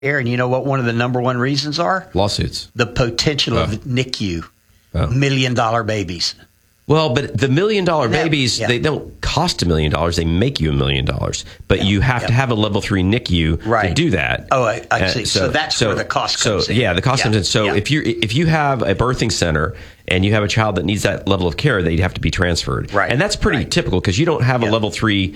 And you know what one of the number one reasons are? Lawsuits. The potential of NICU, $1 million babies. Well, but the $1 million babies, they don't cost $1 million. They make you $1 million. But you have to have a level 3 NICU to do that. Oh, I see. So that's where the cost comes in. Yeah, the cost comes in. So if you have a birthing center and you have a child that needs that level of care, they'd have to be transferred. Right. And that's pretty typical because you don't have a level 3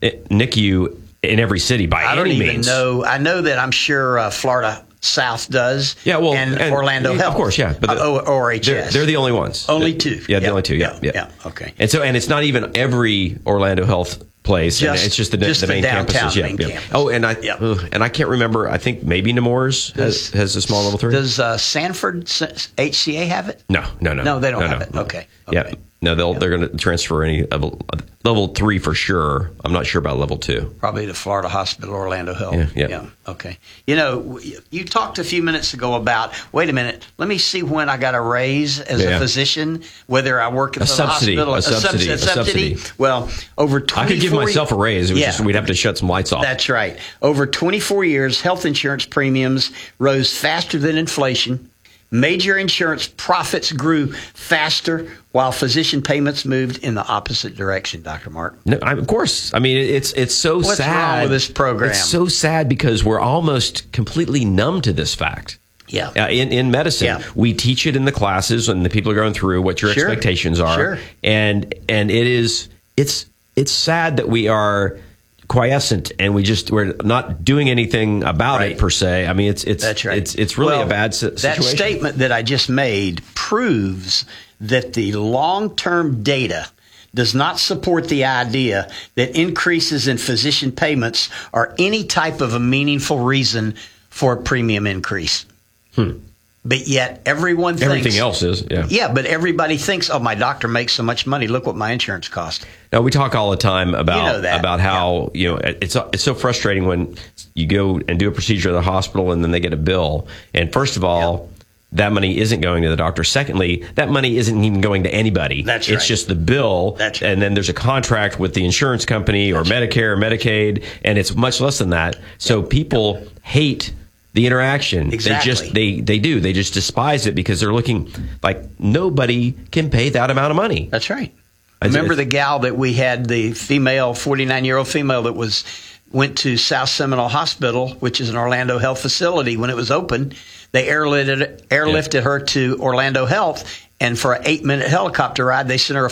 NICU in every city by any means. I don't even know. I know that I'm sure Florida South does. Yeah, well, and Orlando Health, of course, yeah, but ORHS. They're the only ones. Only two. Yeah, the only two. Yeah. Okay. And it's not even every Orlando Health place. It's just the main campuses. Campus. Oh, and I can't remember. I think maybe Nemours has a small level 3. Does Sanford HCA have it? No, they don't have it. Okay. Yeah. No, they're going to transfer any level 3 for sure. I'm not sure about level 2. Probably to Florida Hospital, Orlando Health. Yeah. Okay. You know, you talked a few minutes ago about, wait a minute, let me see when I got a raise as a physician, whether I work at the hospital. A subsidy. Well, over 24 I could give myself a raise. We'd have to shut some lights off. That's right. Over 24 years, health insurance premiums rose faster than inflation. Major insurance profits grew faster while physician payments moved in the opposite direction, Dr. Mark. No, of course. I mean, it's so sad. What's wrong with this program? It's so sad because we're almost completely numb to this fact. Yeah. In medicine, we teach it in the classes and the people are going through what your expectations are. Sure. And it's sad that we are quiescent and we're not doing anything about it per se. I mean, it's really a bad situation. That statement that I just made proves that the long-term data does not support the idea that increases in physician payments are any type of a meaningful reason for a premium increase. But yet everyone thinks... Everything else is, Yeah, but everybody thinks, oh, my doctor makes so much money. Look what my insurance cost. Now, we talk all the time about how, it's so frustrating when you go and do a procedure at the hospital and then they get a bill. And first of all, that money isn't going to the doctor. Secondly, that money isn't even going to anybody. That's right. It's just the bill. That's right. And then there's a contract with the insurance company or Medicare or Medicaid, and it's much less than that. So people hate the interaction. Exactly. They do. They just despise it because they're looking like nobody can pay that amount of money. That's right. Remember the gal that we had, the female, 49-year-old female that went to South Seminole Hospital, which is an Orlando Health facility. When it was open, they airlifted her to Orlando Health, and for an 8-minute helicopter ride, they sent her a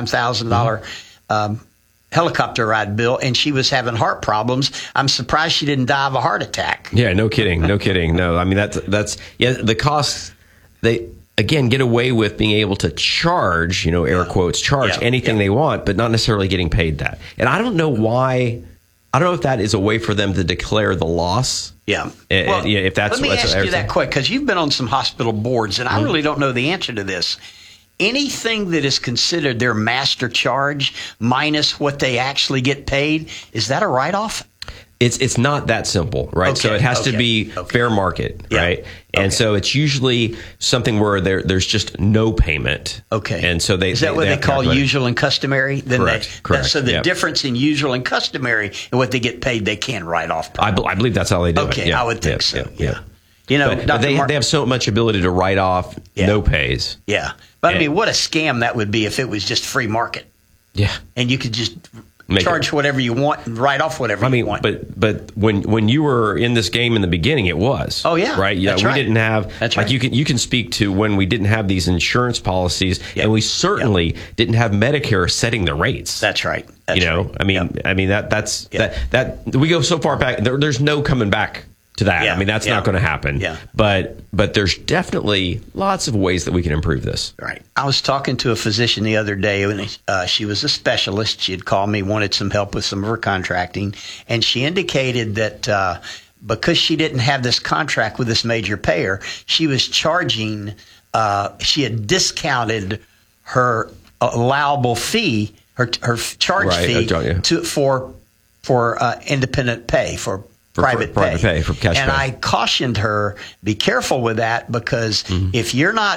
$49,000 helicopter ride bill, and she was having heart problems. I'm surprised she didn't die of a heart attack. Yeah, no kidding. No, I mean, that's the costs. They, again, get away with being able to charge, air quotes, anything they want, but not necessarily getting paid that. And I don't know why. I don't know if that is a way for them to declare the loss. Yeah. If that's let me ask you that quick, because you've been on some hospital boards, and I really don't know the answer to this. Anything that is considered their master charge minus what they actually get paid, is that a write-off? It's not that simple, right? Okay, so it has to be fair market, right? And so it's usually something where there's just no payment. Okay. And so is that what they call usual and customary? Then Correct. So the difference in usual and customary and what they get paid, they can write off. I believe that's how they do it. Okay, I would think so. Yeah. But they have so much ability to write off no pays. Yeah. But I mean, what a scam that would be if it was just free market. Yeah. And you could just charge whatever you want and write off whatever you want. But when you were in this game in the beginning, it was. Oh yeah, right. Yeah, we didn't have. That's right. You can speak to when we didn't have these insurance policies, and we certainly didn't have Medicare setting the rates. That's right. I mean that's that we go so far back. There's no coming back to that. Yeah. I mean, that's not going to happen. Yeah. But there's definitely lots of ways that we can improve this. Right. I was talking to a physician the other day, and she was a specialist. She had called me, wanted some help with some of her contracting, and she indicated that because she didn't have this contract with this major payer, she was charging. She had discounted her allowable fee, her charge fee for independent pay for private pay for cash and pay. I cautioned her, be careful with that, because if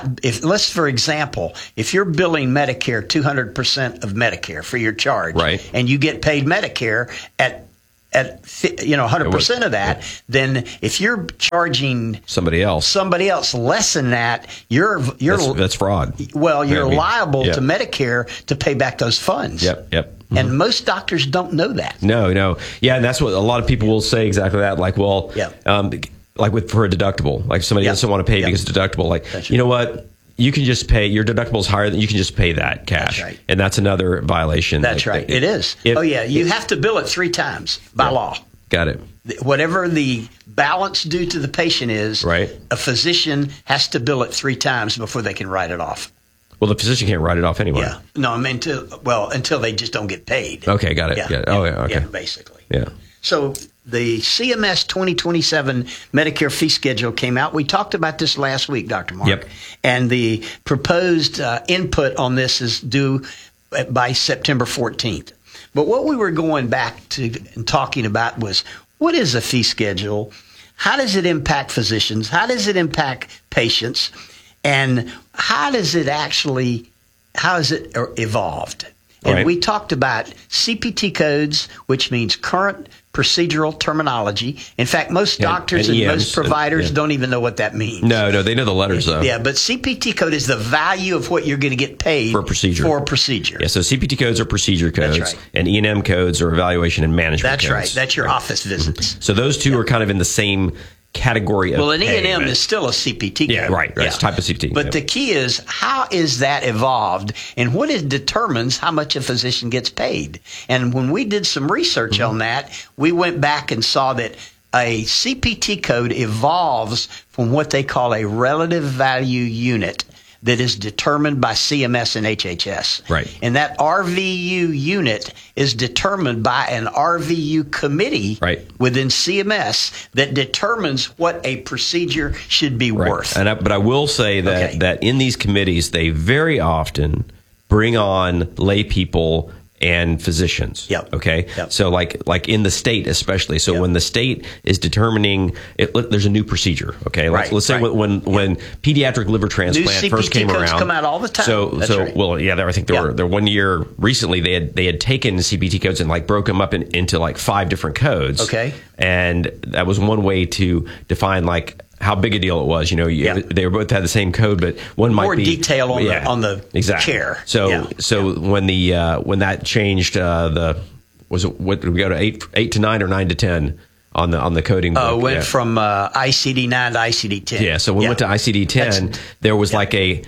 for example, if you're billing Medicare 200% of Medicare for your charge, right, and you get paid Medicare at at 100% of that, then if you're charging somebody else less than that, that's fraud. Well, you're liable to Medicare to pay back those funds. Yep. Mm-hmm. And most doctors don't know that. No. Yeah, and that's what a lot of people will say exactly that. Like, well, like for a deductible, like somebody doesn't want to pay because it's deductible. Like, you know what? You can just pay, your deductible is higher than you can just pay that cash. That's right. And that's another violation. That's right. It is. You have to bill it 3 times by law. Got it. Whatever the balance due to the patient is, right, a physician has to bill it 3 times before they can write it off. Well, the physician can't write it off anyway. Yeah. No, I mean, until they just don't get paid. Okay, got it. Yeah. Oh, yeah, okay. Yeah, basically. Yeah. So the CMS 2027 Medicare fee schedule came out. We talked about this last week, Dr. Mark. Yep. And the proposed input on this is due by September 14th. But what we were going back to and talking about was, what is a fee schedule? How does it impact physicians? How does it impact patients? And how is it evolved? And we talked about CPT codes, which means current procedural terminology. In fact, most doctors and most providers don't even know what that means. No, they know the letters, though. Yeah, but CPT code is the value of what you're going to get paid for a procedure. Yeah, so CPT codes are procedure codes, That's right. And E&M codes are evaluation and management That's codes. That's right. That's your office visits. So those two are kind of in the same category of an E&M is still a CPT code. Yeah, right. It's a type of CPT. But the key is, how is that evolved, and what determines how much a physician gets paid? And when we did some research on that, we went back and saw that a CPT code evolves from what they call a relative value unit that is determined by CMS and HHS. Right. And that RVU unit is determined by an RVU committee within CMS that determines what a procedure should be worth. But I will say that in these committees, they very often bring on lay people and physicians. Yep. Okay. Yep. So like in the state, especially. So when the state is determining there's a new procedure. Okay. Let's say when pediatric liver transplant first came around. Come out all the time. I think there 1 year recently they had taken CPT codes and broke them up into 5 different codes. Okay. And that was one way to define how big a deal it was. They both had the same code, but one might be more detail on the chair. So when that changed, what did we go to 8 to 9 or 9 to 10 on the coding book? It went from ICD-9 to ICD-10. Yeah. So when we went to ICD-10, there was a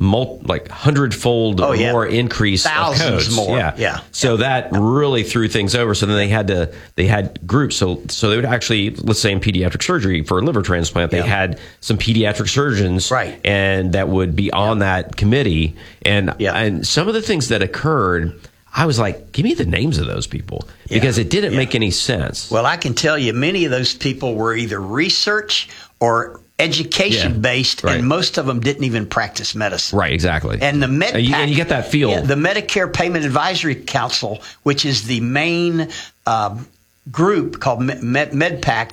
100-fold more increase of codes. More. Yeah. So that really threw things over. So then they had groups. So they would actually, let's say in pediatric surgery for a liver transplant, they had some pediatric surgeons, and that would be on that committee. And some of the things that occurred, I was like, give me the names of those people, because it didn't make any sense. Well, I can tell you many of those people were either research or education based, and most of them didn't even practice medicine. Right, exactly. And the MedPAC, and you get that feel. The Medicare Payment Advisory Council, which is the main group called MedPAC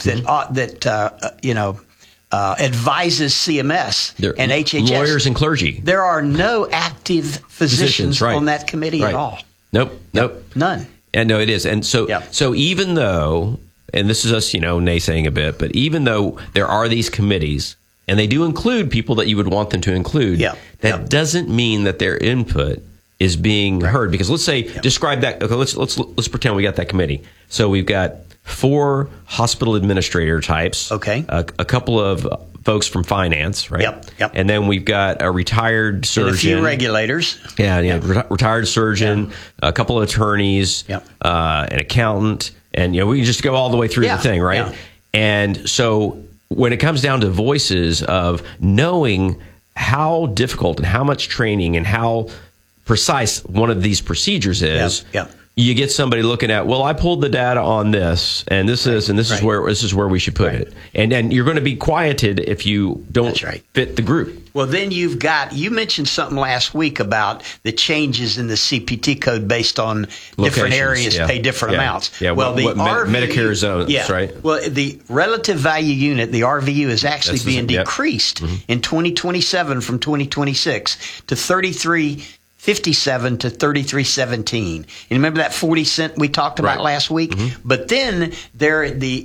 that advises CMS and HHS, lawyers and clergy. There are no active physicians on that committee at all. Nope, none. And no, it is. And so even though, and this is us, naysaying a bit, but even though there are these committees, and they do include people that you would want them to include, that doesn't mean that their input is being heard. Because let's say, describe that. Okay, let's pretend we got that committee. So we've got 4 hospital administrator types. Okay. A couple of folks from finance, right? Yep. And then we've got a retired surgeon. And a few regulators. Retired surgeon, a couple of attorneys, an accountant. And, we can just go all the way through the thing, right? Yeah. And so when it comes down to voices of knowing how difficult and how much training and how precise one of these procedures is, you get somebody looking at, well, I pulled the data on this, and this is where we should put it. And you're going to be quieted if you don't fit the group. Well, then you mentioned something last week about the changes in the CPT code based on different areas pay different amounts. Yeah, well, Medicare zones, right? Well, the relative value unit, the RVU, is actually being decreased in 2027 from 2026 to $2.57 to $33.17. And remember that 40 cent we talked about last week? Mm-hmm. But then the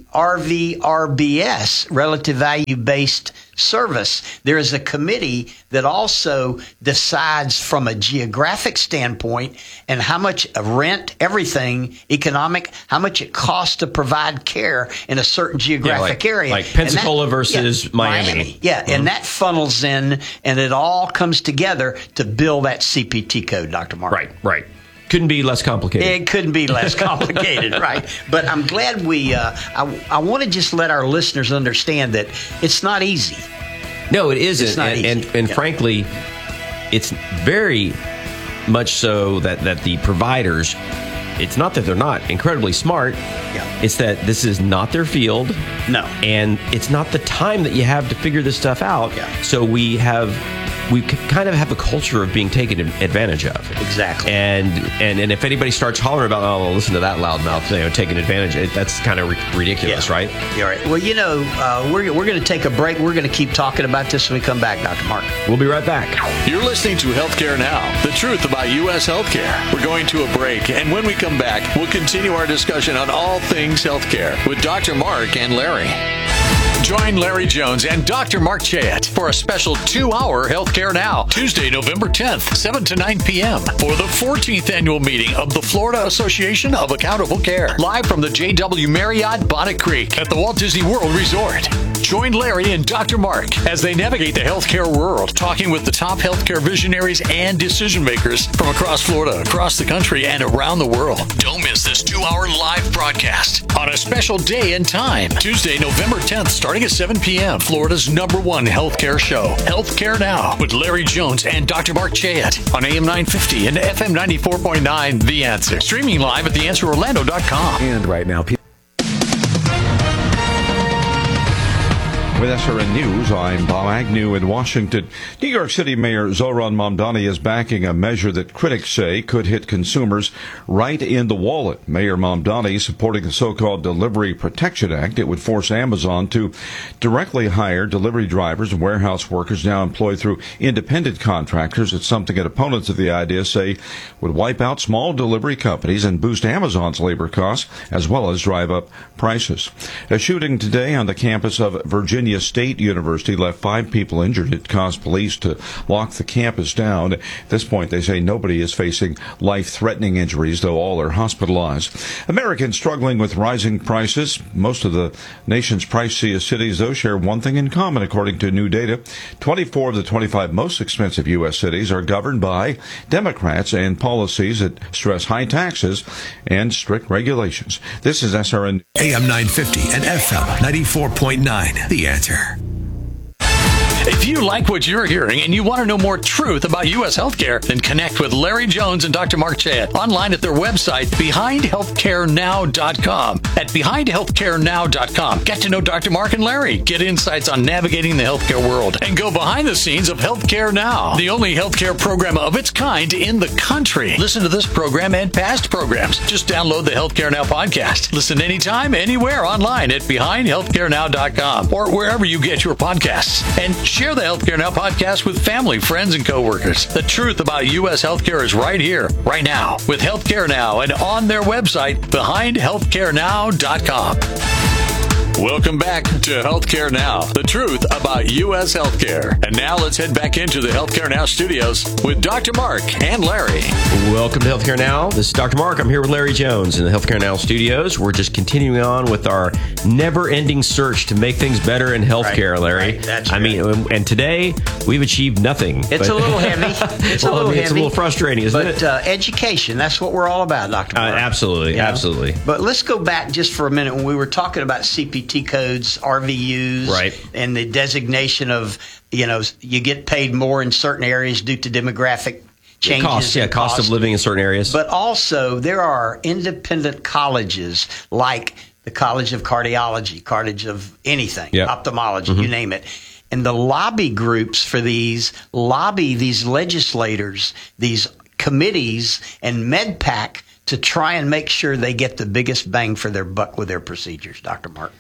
RVRBS, relative value based service. There is a committee that also decides from a geographic standpoint and how much rent, everything, economic, how much it costs to provide care in a certain geographic area. Like Pensacola versus Miami. Yeah, and that funnels in, and it all comes together to build that CPT code, Dr. Mark. Right. Couldn't be less complicated. It couldn't be less complicated, right? But I'm glad I want to just let our listeners understand that it's not easy. No, it isn't. It's not easy. And frankly, it's very much so that the providers, it's not that they're not incredibly smart. Yeah. It's that this is not their field. No. And it's not the time that you have to figure this stuff out. Yeah. So we kind of have a culture of being taken advantage of. Exactly. And if anybody starts hollering about, oh, well, listen to that loudmouth, taking advantage, that's kind of ridiculous, right? You're right. Well, we're going to take a break. We're going to keep talking about this when we come back, Dr. Mark. We'll be right back. You're listening to Healthcare Now, the truth about U.S. healthcare. We're going to a break, and when we come back, we'll continue our discussion on all things healthcare with Dr. Mark and Larry. Join Larry Jones and Dr. Mark Chayet for a special 2-hour Healthcare Now, Tuesday, November 10th, 7 to 9 p.m. for the 14th annual meeting of the Florida Association of Accountable Care, live from the JW Marriott Bonnet Creek at the Walt Disney World Resort. Join Larry and Dr. Mark as they navigate the healthcare world, talking with the top healthcare visionaries and decision makers from across Florida, across the country, and around the world. Don't miss this 2-hour live broadcast on a special day and time, Tuesday, November 10th, starting at 7 p.m. Florida's #1 healthcare show, Healthcare Now, with Larry Jones and Dr. Mark Chayet on AM 950 and FM 94.9, The Answer. Streaming live at theanswerorlando.com. And right now, with SRN News, I'm Bob Agnew in Washington. New York City Mayor Zohran Mamdani is backing a measure that critics say could hit consumers right in the wallet. Mayor Mamdani supporting the so-called Delivery Protection Act. It would force Amazon to directly hire delivery drivers and warehouse workers now employed through independent contractors. It's something that opponents of the idea say would wipe out small delivery companies and boost Amazon's labor costs, as well as drive up prices. A shooting today on the campus of Virginia State University left 5 people injured. It caused police to lock the campus down. At this point, they say nobody is facing life-threatening injuries, though all are hospitalized. Americans struggling with rising prices. Most of the nation's priciest cities, though, share one thing in common, according to new data. 24 of the 25 most expensive U.S. cities are governed by Democrats and policies that stress high taxes and strict regulations. This is SRN AM 950 and FM 94.9, The Answer. If you like what you're hearing and you want to know more truth about U.S. healthcare, then connect with Larry Jones and Dr. Mark Chayet online at their website, BehindHealthcareNow.com. At BehindHealthcareNow.com, get to know Dr. Mark and Larry, get insights on navigating the healthcare world, and go behind the scenes of Healthcare Now, the only healthcare program of its kind in the country. Listen to this program and past programs. Just download the Healthcare Now podcast. Listen anytime, anywhere online at BehindHealthcareNow.com or wherever you get your podcasts. And share the Healthcare Now podcast with family, friends, and coworkers. The truth about U.S. healthcare is right here, right now, with Healthcare Now and on their website, BehindHealthcareNow.com. Welcome back to Healthcare Now, the truth about U.S. healthcare. And now let's head back into the Healthcare Now studios with Dr. Mark and Larry. Welcome to Healthcare Now. This is Dr. Mark. I'm here with Larry Jones in the Healthcare Now studios. We're just continuing on with our never-ending search to make things better in healthcare, Larry. Right. That's I mean, and today we've achieved nothing. It's a little heavy. It's a little heavy. It's a little frustrating, isn't it? But education, that's what we're all about, Dr. Mark. Absolutely, absolutely. But let's go back just for a minute when we were talking about CPT codes, RVUs, right, and the designation of, you get paid more in certain areas due to demographic changes. Cost of living in certain areas. But also, there are independent colleges like the College of Cardiology, College of anything, ophthalmology, you name it. And the lobby groups for these lobby these legislators, these committees, and MedPAC to try and make sure they get the biggest bang for their buck with their procedures, Dr. Mark.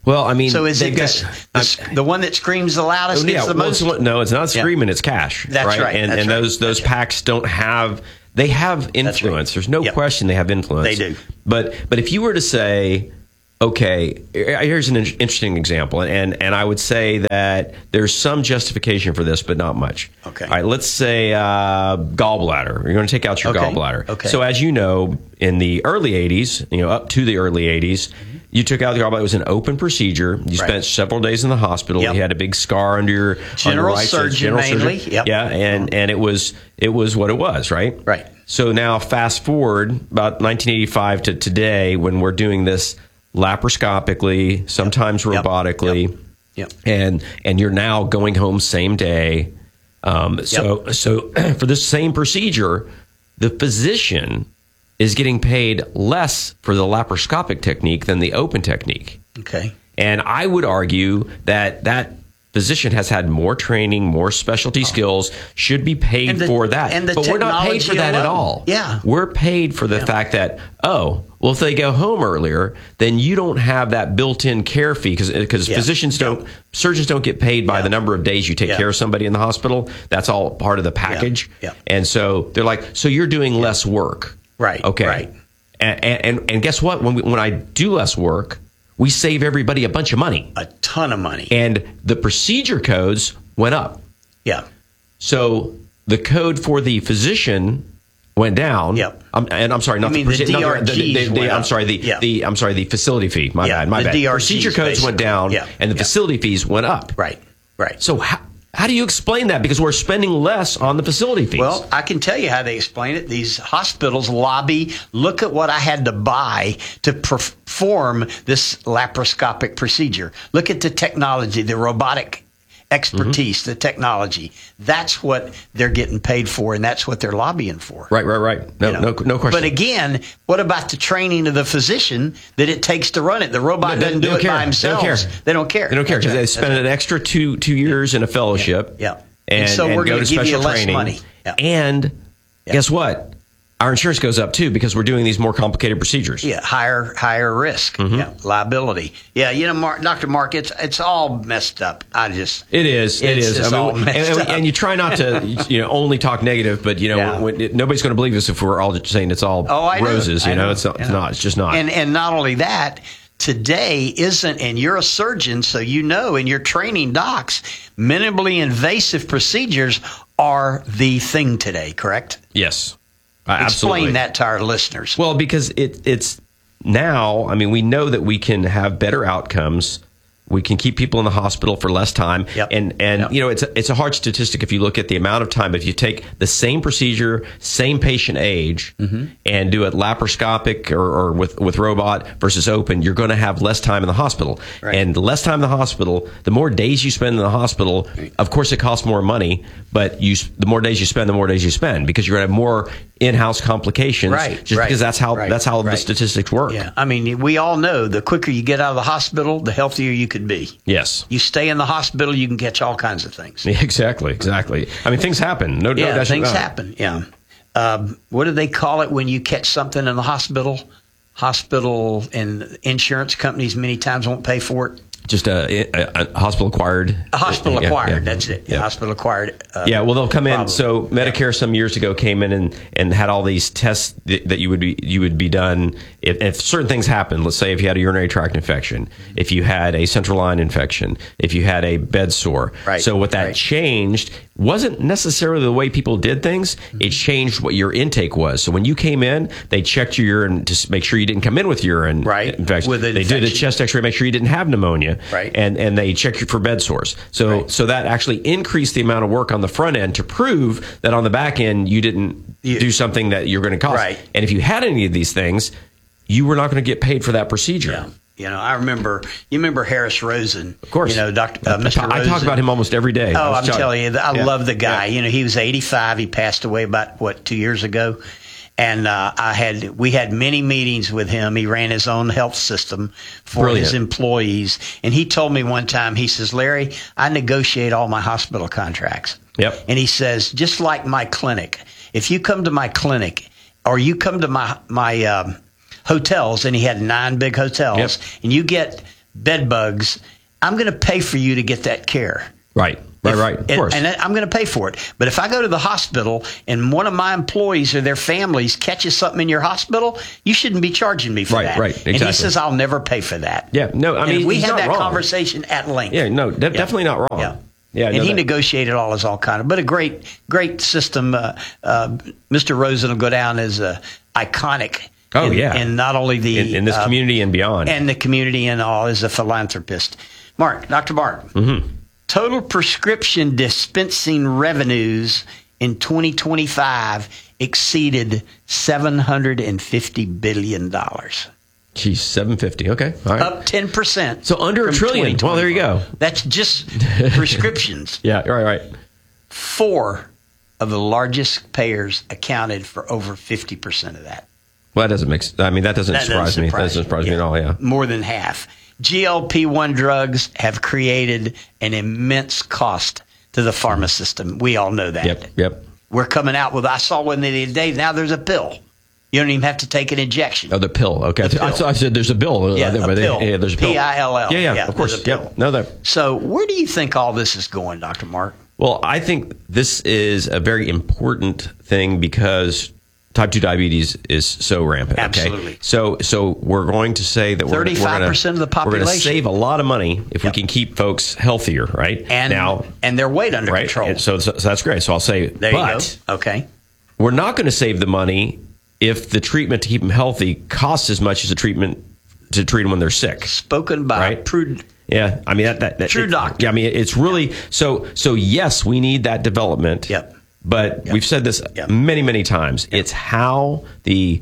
Well, I mean, so is it the one that screams the loudest gets the most? No, it's not screaming. It's cash. That's right. And those packs don't have. They have influence. There's no question they have influence. They do. But if you were to say, okay, here's an interesting example, and I would say that there's some justification for this, but not much. Okay. All right, let's say gallbladder. You're going to take out your gallbladder. Okay. So as you know, in the early 80s, up to the early 80s, you took out the gallbladder. It was an open procedure. You spent several days in the hospital. You had a big scar under your general right surgeon mainly. Surgery. Yeah, and it was what it was, right? Right. So now fast forward about 1985 to today, when we're doing this laparoscopically, sometimes robotically, and you're now going home same day. So for this same procedure, the physician is getting paid less for the laparoscopic technique than the open technique. Okay. And I would argue that physician has had more training, more specialty skills, should be paid for that. But we're not paid for that at all. Yeah. We're paid for the fact that, if they go home earlier, then you don't have that built-in care fee, because surgeons don't get paid by the number of days you take care of somebody in the hospital. That's all part of the package. Yeah. And so they're like, so you're doing less work. Right. Okay. Right. And guess what? When I do less work, we save everybody a bunch of money. A ton of money. And the procedure codes went up. Yeah. So the code for the physician went down. Yep. I'm sorry, not the DRGs I'm sorry, the facility fee. My bad. The procedure codes went down, and the facility fees went up. Right. Right. So how do you explain that? Because we're spending less on the facility fees. Well, I can tell you how they explain it. These hospitals lobby, look at what I had to buy to perform this laparoscopic procedure. Look at the technology, the robotic expertise, the technology. That's what they're getting paid for, and that's what they're lobbying for. Right. No question. But again, what about the training of the physician that it takes to run it? The robot doesn't do it by themselves. They don't care. They don't care because they spend an extra two years in a fellowship. Yeah. And so we're going to give you special less training. money. Yeah. And guess what? Our insurance goes up too because we're doing these more complicated procedures. Yeah, higher risk. Yeah, liability. Yeah, Dr. Mark, it's all messed up. It is. It's all messed up. And you try not to only talk negative, but nobody's going to believe us if we're all just saying it's all roses. It's not. It's just not. And not only that. Today and you're a surgeon, so and you're training docs, minimally invasive procedures are the thing today, correct? Yes. Explain Absolutely. that to our listeners. Well, because it's now, we know that we can have better outcomes. We can keep people in the hospital for less time. Yep. And it's a hard statistic if you look at the amount of time. If you take the same procedure, same patient age, and do it laparoscopic or with robot versus open, you're going to have less time in the hospital. Right. And the less time in the hospital, the more days you spend in the hospital, of course it costs more money, but the more days you spend, the more days you spend because you're going to have more in-house complications. Because that's how the statistics work. Yeah. We all know the quicker you get out of the hospital, the healthier you could be. Yes. You stay in the hospital, you can catch all kinds of things. Yeah, exactly. Things happen. No doubt. Things happen. Yeah. What do they call it when you catch something in the hospital? Hospital and insurance companies many times won't pay for it. Just a hospital acquired. A hospital acquired. Yeah. That's it. Yeah. Hospital acquired. Well, they'll come in. So Medicare some years ago came in and had all these tests that you would be done if certain things happened. Let's say if you had a urinary tract infection, if you had a central line infection, if you had a bed sore. Right. So what that changed wasn't necessarily the way people did things. It changed what your intake was. So when you came in, they checked your urine to make sure you didn't come in with urine infection. They did a chest X-ray, make sure you didn't have pneumonia. Right. And they checked you for bed sores. So that actually increased the amount of work on the front end to prove that on the back end you didn't do something that you're going to cost. Right. And if you had any of these things, you were not going to get paid for that procedure. Yeah. I remember. You remember Harris Rosen? Of course. Mr. Rosen. I talk about him almost every day. I'm telling you, I love the guy. Yeah. He was 85. He passed away about 2 years ago. And we had many meetings with him. He ran his own health system for his employees. And he told me one time, he says, Larry, I negotiate all my hospital contracts. Yep. And he says, just like my clinic, if you come to my clinic or you come to my hotels, and he had 9 big hotels, and you get bed bugs, I'm going to pay for you to get that care. Right. Of course. And I'm going to pay for it. But if I go to the hospital and one of my employees or their families catches something in your hospital, you shouldn't be charging me for that. Right, exactly. And he says, I'll never pay for that. Yeah, no, I mean, we had that wrong. Conversation at length. Yeah, no, definitely not wrong. Yeah, and he negotiated all kind of, but a great system. Mr. Rosen will go down as a iconic. And not only in this community and beyond, and the community and all, as a philanthropist. Dr. Mark. Mm-hmm. Total prescription dispensing revenues in 2025 exceeded $750 billion. Geez, 750. Okay. All right. Up 10%. So under $1 trillion. Well, there you go. That's just prescriptions. Yeah, right. 4 of the largest payers accounted for over 50% of that. Well, that doesn't surprise me. That doesn't surprise me at all, yeah. More than half. GLP-1 drugs have created an immense cost to the pharma system. We all know that. Yep. We're coming out with, I saw one the other day, now there's a pill. You don't even have to take an injection. Oh, the pill. Okay. I said there's a bill. Yeah, a pill. There's a pill. P-I-L-L. Yeah, of course. Yep. No, So where do you think all this is going, Dr. Mark? Well, I think this is a very important thing because type 2 diabetes is so rampant. Absolutely. Okay? So we're going to say that 35% of the population. We're going to save a lot of money if we can keep folks healthier, right? And their weight under control. And so that's great. So I'll say, there you go. Okay. We're not going to save the money if the treatment to keep them healthy costs as much as the treatment to treat them when they're sick. Spoken by Prud. Yeah, I mean that true doctor. Yeah, I mean it's really so. Yes, we need that development. Yep. But we've said this many times. It's how the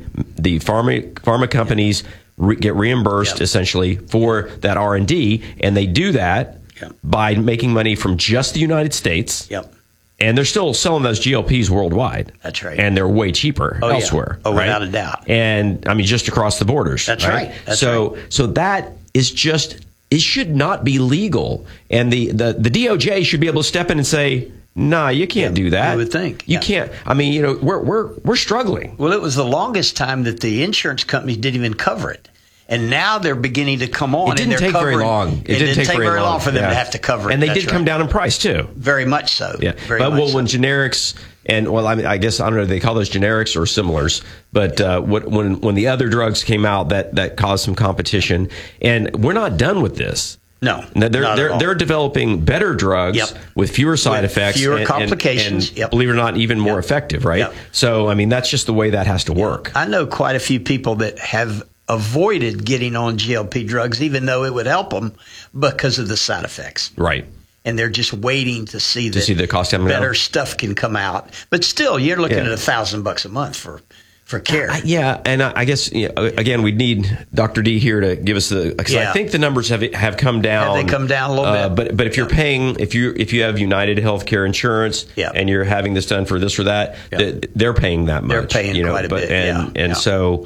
pharma companies get reimbursed essentially for that R&D, and they do that by making money from just the United States. Yep. And they're still selling those GLPs worldwide. That's right. And they're way cheaper elsewhere. Oh, without a doubt. And I mean, just across the borders. That's right. So that is just, it should not be legal. And the DOJ should be able to step in and say, nah, you can't do that. You would think. You can't. I mean, we're struggling. Well, it was the longest time that the insurance companies didn't even cover it. And now they're beginning to come on. It didn't take very long. It didn't take very long for them to have to cover it. And they did come down in price, too. Very much so. Yeah. When generics, and I guess, I don't know, they call those generics or similars, but when the other drugs came out, that caused some competition. And we're not done with this. No. They're developing better drugs with fewer side effects. Fewer complications. And believe it or not, even more effective, right? Yep. So, I mean, that's just the way that has to work. I know quite a few people that have avoided getting on GLP drugs, even though it would help them, because of the side effects. Right. And they're just waiting to see the cost better stuff can come out. But still, you're looking at $1,000 a month for care. And I guess again we'd need Dr. D here to give us because I think the numbers have come down. Have they come down a little bit? But if you're paying, if you have United Healthcare insurance and you're having this done for this or that, they're paying that much. They're paying quite a bit.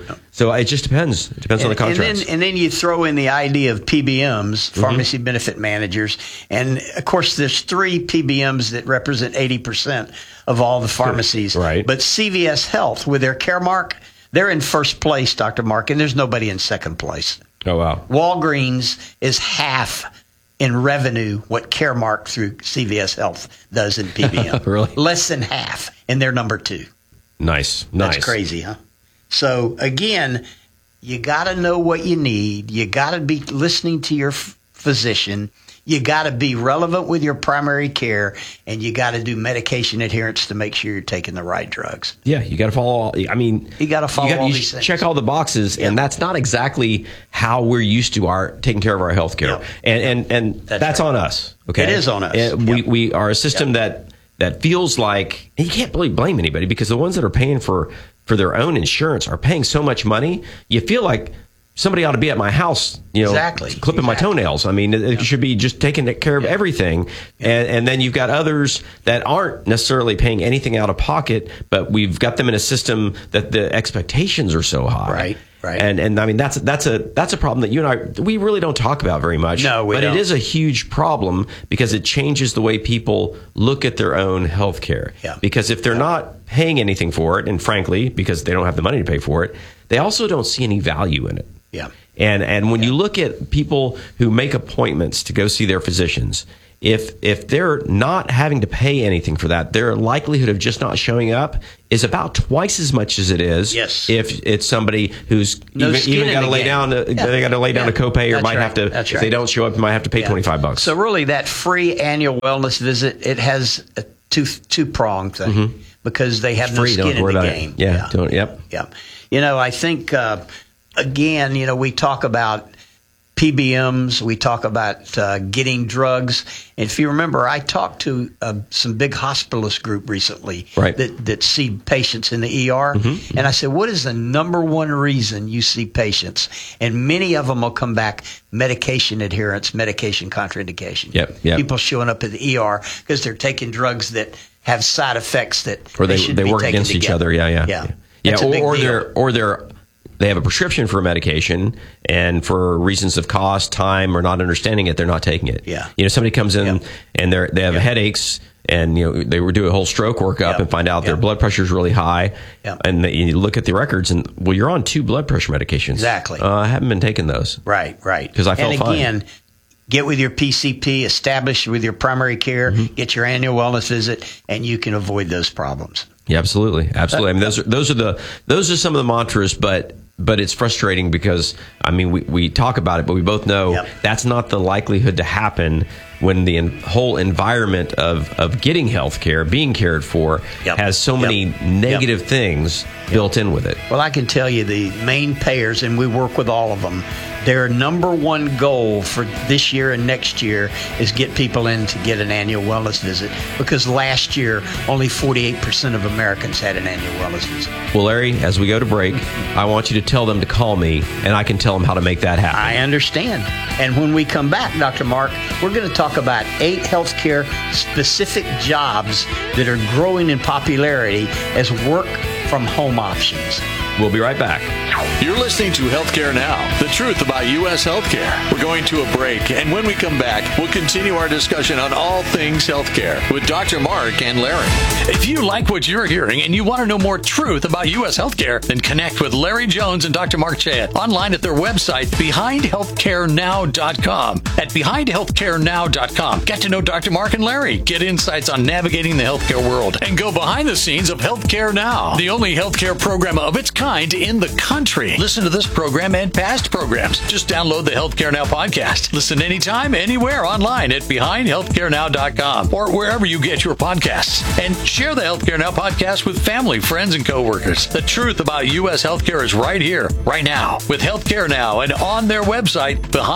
So it just depends. It depends on the contracts. And then you throw in the idea of PBMs, pharmacy benefit managers, and of course there's 3 PBMs that represent 80% of all the pharmacies. Right. But CVS Health with their Caremark, they're in first place, Dr. Mark, and there's nobody in second place. Oh wow. Walgreens is half in revenue what Caremark through CVS Health does in PBM. Really? Less than half, and they're number 2. Nice. That's crazy, huh? So, again, you got to know what you need. You got to be listening to your physician. You got to be relevant with your primary care, and you got to do medication adherence to make sure you're taking the right drugs. Yeah, you got to follow you got to follow all these things. Check all the boxes, and that's not exactly how we're used to taking care of our health care. And that's on us. Okay, it is on us. We are a system that feels like, and you can't really blame anybody because the ones that are paying for their own insurance are paying so much money. You feel like somebody ought to be at my house, clipping my toenails. I mean, it should be just taking care of everything. And then you've got others that aren't necessarily paying anything out of pocket, but we've got them in a system that the expectations are so high. Right. And I mean, that's a problem that you and I, we really don't talk about very much. No, we don't. But it is a huge problem because it changes the way people look at their own health care. Yeah. Because if they're not paying anything for it, and frankly, because they don't have the money to pay for it, they also don't see any value in it. Yeah. And when you look at people who make appointments to go see their physicians, if they're not having to pay anything for that, their likelihood of just not showing up is about twice as much as it is if it's somebody who's even got to lay down. They got to lay down a copay, or might have to. If they don't show up, you might have to pay $25. So really, that free annual wellness visit, it has a two-pronged thing because they have no skin in the game. I think again, we talk about PBMs, we talk about getting drugs. And if you remember, I talked to some big hospitalist group recently that see patients in the ER. And I said, what is the number one reason you see patients? And many of them will come back: medication adherence, medication contraindication. People showing up at the ER because they're taking drugs that have side effects that they work against each other. Or they have a prescription for a medication, and for reasons of cost, time, or not understanding it, they're not taking it. Somebody comes in and they have headaches, and they do a whole stroke workup and find out their blood pressure is really high, and you look at the records, and you're on 2 blood pressure medications. Exactly. I haven't been taking those. Right. Because I felt fine. And again, get with your PCP, establish with your primary care, get your annual wellness visit, and you can avoid those problems. Yeah, absolutely. I mean, those are some of the mantras, but it's frustrating because, I mean, we talk about it, but we both know that's not the likelihood to happen when the whole environment of getting health care, being cared for, has so many negative things built in with it. Well, I can tell you the main payers, and we work with all of them, their number one goal for this year and next year is get people in to get an annual wellness visit, because last year only 48% of Americans had an annual wellness visit. Well, Larry, as we go to break, I want you to tell them to call me, and I can tell them how to make that happen. I understand. And when we come back, Dr. Mark, we're going to talk about 8 healthcare specific jobs that are growing in popularity as work from home options. We'll be right back. You're listening to Healthcare Now, the truth about U.S. healthcare. We're going to a break, and when we come back, we'll continue our discussion on all things healthcare with Dr. Mark and Larry. If you like what you're hearing and you want to know more truth about U.S. healthcare, then connect with Larry Jones and Dr. Mark Chayet online at their website, BehindHealthcareNow.com. At BehindHealthcareNow.com, get to know Dr. Mark and Larry, get insights on navigating the healthcare world, and go behind the scenes of Healthcare Now, the only healthcare program of its kind in the country. Listen to this program and past programs. Just download the Healthcare Now podcast. Listen anytime, anywhere online at BehindHealthcareNow.com or wherever you get your podcasts. And share the Healthcare Now podcast with family, friends, and coworkers. The truth about U.S. healthcare is right here, right now, with Healthcare Now and on their website,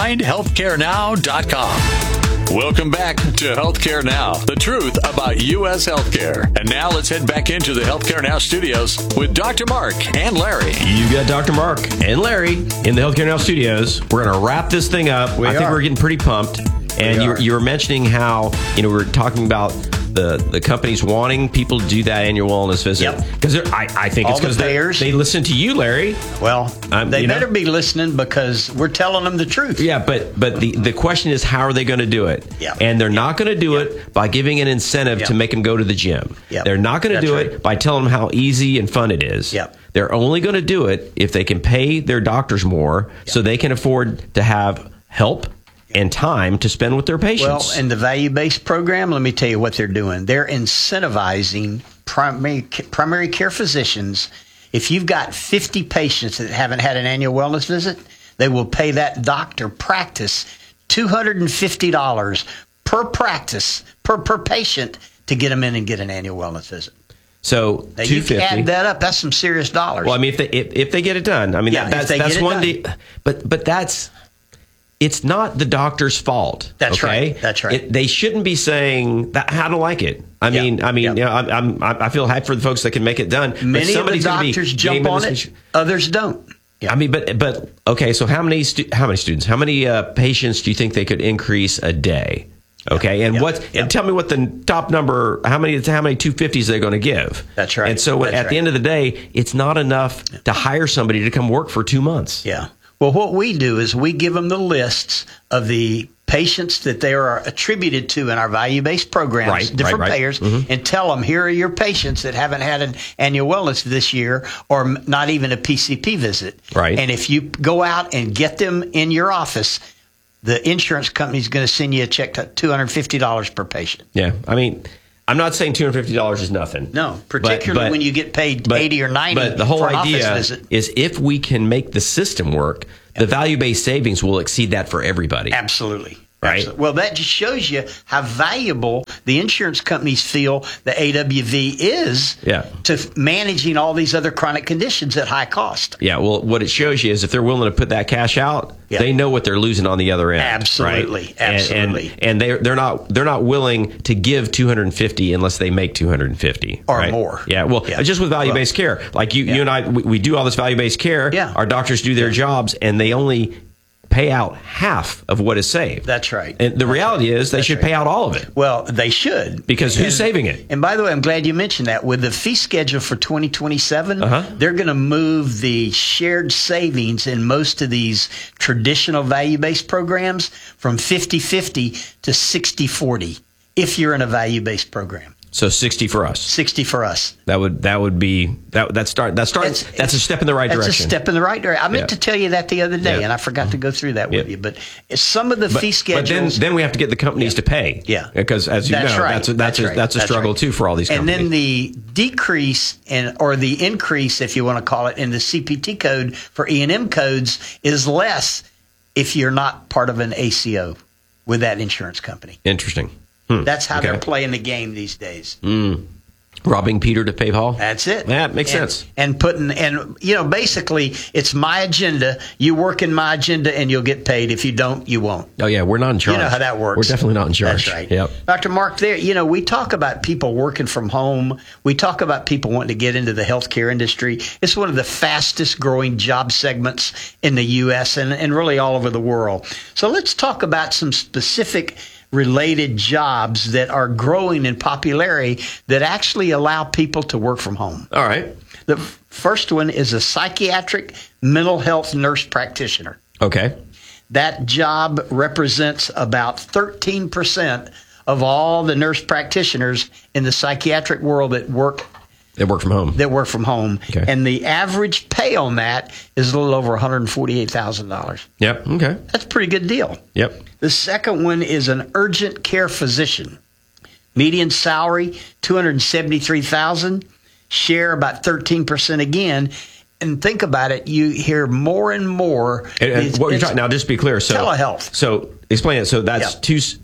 BehindHealthcareNow.com. Welcome back to Healthcare Now, the truth about U.S. healthcare. And now let's head back into the Healthcare Now studios with Dr. Mark and Larry. You got Dr. Mark and Larry in the Healthcare Now studios. We're going to wrap this thing up. I think we're getting pretty pumped. And you were mentioning how, we were talking about the companies wanting people to do that annual wellness visit. Because I think it's because they listen to you, Larry. Well, they better be listening because we're telling them the truth. Yeah, but the question is, how are they going to do it? And they're not going to do it by giving an incentive to make them go to the gym. They're not going to do it by telling them how easy and fun it is. They're only going to do it if they can pay their doctors more so they can afford to have help and time to spend with their patients. Well, in the value-based program, let me tell you what they're doing. They're incentivizing primary care physicians. If you've got 50 patients that haven't had an annual wellness visit, they will pay that doctor practice $250 per practice, per patient, to get them in and get an annual wellness visit. So now you can add that up. That's some serious dollars. Well, I mean, if they get it done, I mean, that's one day. But that's. It's not the doctor's fault. That's right. That's right. They shouldn't be saying that. I don't like it. I mean, I feel happy for the folks that can make it done. Many of the doctors jump on it. Others don't. I mean, but okay. So how many students? How many patients do you think they could increase a day? Okay, and and tell me what the top number? How many 250s they're going to give? That's right. And so at the end of the day, it's not enough to hire somebody to come work for 2 months. Yeah. Well, what we do is we give them the lists of the patients that they are attributed to in our value-based programs, different payers, and tell them, here are your patients that haven't had an annual wellness this year or not even a PCP visit. Right. And if you go out and get them in your office, the insurance company is going to send you a check to $250 per patient. Yeah. I mean, I'm not saying $250 is nothing. No, particularly when you get paid 80 or 90 But the whole for an idea office visit. is if we can make the system work, the value-based savings will exceed that for everybody. Absolutely. Right. Absolutely. Well, that just shows you how valuable the insurance companies feel the AWV is to managing all these other chronic conditions at high cost. Yeah. Well, what it shows you is if they're willing to put that cash out, they know what they're losing on the other end. Absolutely. Right? Absolutely. And they're not willing to give $250 unless they make $250 or more. Yeah. Well, just with value-based care, like you and I, we do all this value-based care. Yeah. Our doctors do their jobs, and they only pay out half of what is saved. That's right. And the reality is they should pay out all of it. Well, they should. Because who's saving it? And by the way, I'm glad you mentioned that. With the fee schedule for 2027, they're going to move the shared savings in most of these traditional value-based programs from 50-50 to 60-40 if you're in a value-based program. So 60 for us. 60 for us. That would be that's a step in the right direction. That's a step in the right direction. I meant to tell you that the other day, and I forgot to go through that with you. But some of the fee schedules. But then we have to get the companies to pay. Yeah, because as you know, that's a struggle too for all these companies. And then the decrease or the increase, if you want to call it, in the CPT code for E&M codes is less if you're not part of an ACO with that insurance company. Interesting. That's how they're playing the game these days. Robbing Peter to pay Paul. That's it. Yeah, it makes sense. And basically, it's my agenda. You work in my agenda, and you'll get paid. If you don't, you won't. Oh yeah, we're not in charge. You know how that works. We're definitely not in charge. That's right. Yep. Dr. Mark, we talk about people working from home. We talk about people wanting to get into the healthcare industry. It's one of the fastest growing job segments in the U.S. and really all over the world. So let's talk about some specific related jobs that are growing in popularity that actually allow people to work from home. All right. The first one is a psychiatric mental health nurse practitioner. Okay. That job represents about 13% of all the nurse practitioners in the psychiatric world that work from home. Okay. And the average pay on that is a little over $148,000. Yep. Okay. That's a pretty good deal. Yep. The second one is an urgent care physician. Median salary, $273,000. Share about 13% again. And think about it, you hear more and more. And what you're talking now, just to be clear. So telehealth. So explain it. So that's